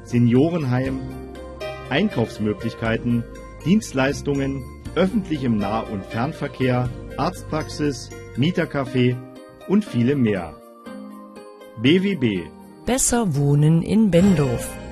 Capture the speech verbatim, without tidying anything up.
Seniorenheim, Einkaufsmöglichkeiten, Dienstleistungen, öffentlichem Nah- und Fernverkehr, Arztpraxis, Mietercafé und viele mehr. B W B. Besser wohnen in Benndorf.